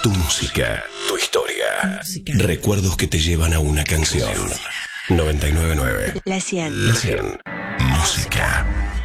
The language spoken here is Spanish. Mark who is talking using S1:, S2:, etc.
S1: Tu música, tu historia. Recuerdos que te llevan a una canción. 999.
S2: La 100.
S1: La 100. Música.